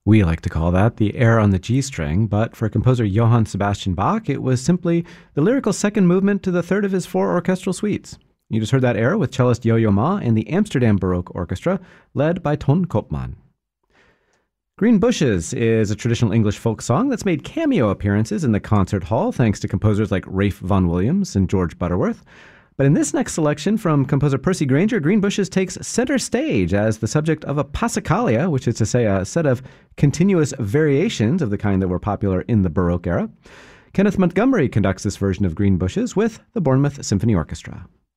We like to call that the air on the G string, but for composer Johann Sebastian Bach, it was simply the lyrical second movement to the third of his four orchestral suites. You just heard that air with cellist Yo-Yo Ma and the Amsterdam Baroque Orchestra, led by Ton Koopman. Green Bushes is a traditional English folk song that's made cameo appearances in the concert hall thanks to composers like Ralph Vaughan Williams and George Butterworth. But in this next selection from composer Percy Grainger, Green Bushes takes center stage as the subject of a Passacaglia, which is to say a set of continuous variations of the kind that were popular in the Baroque era. Kenneth Montgomery conducts this version of Green Bushes with the Bournemouth Symphony Orchestra.